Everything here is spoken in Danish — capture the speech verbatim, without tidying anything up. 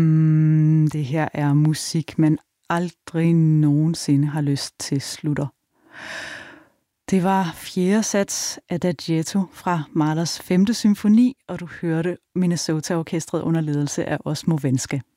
Mm, det her er musik, man aldrig nogensinde har lyst til slutter. Det var fjerde sats Adagietto fra Mahlers femte symfoni, og du hørte Minnesota-orkestret under ledelse af Osmo Venske.